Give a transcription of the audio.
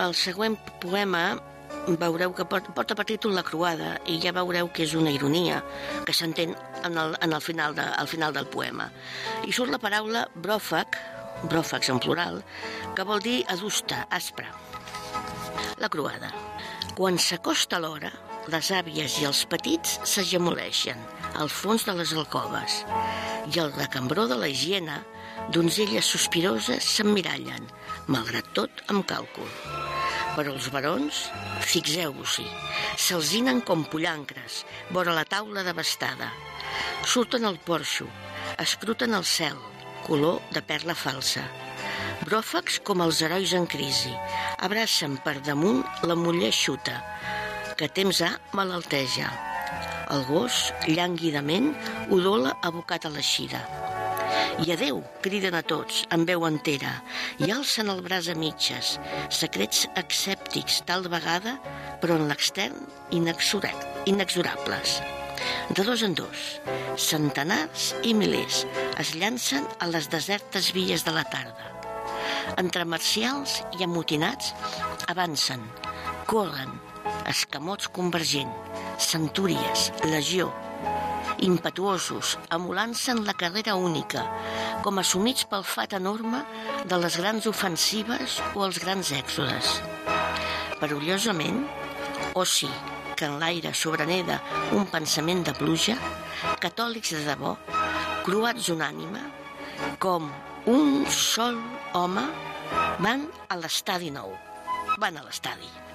El següent poema veureu que porta per títol La Croada i ja veureu que és una ironia que s'entén al final del poema. I surt la paraula bròfax en plural, que vol dir adusta, aspra. La Croada. Quan s'acosta l'hora, les àvies i els petits s'agemoleixen al fons de les alcoves i el recambró de la higiene, donzelles sospiroses s'emmirallen, malgrat tot amb càlcul. Però els barons, fixeu-vos-hi, s'alzinen com pollancres vora la taula devastada. Surten al porxo, escruten el cel, color de perla falsa. Bròfacs com els herois en crisi, abracen per damunt la muller eixuta, que temps ha malalteja. El gos, llànguidament, udola abocat a l'eixida. I adeu, criden a tots, amb veu entera, i alcen el braç a mitges, secrets escèptics tal vegada, però en l'extern inexorables. De dos en dos, centenars i milers es llancen a les desertes vies de la tarda. Entre marcials i amotinats avancen, corren, escamots convergent, centúries, legió, impetuosos, emulant-se'n la carrera única, com assumits pel fat enorme de les grans ofensives o els grans èxodes. Perillosament, o sí, que en l'aire sobreneda un pensament de pluja, catòlics de debò, croats unànime, com un sol home, van a l'estadi nou. Van a l'estadi.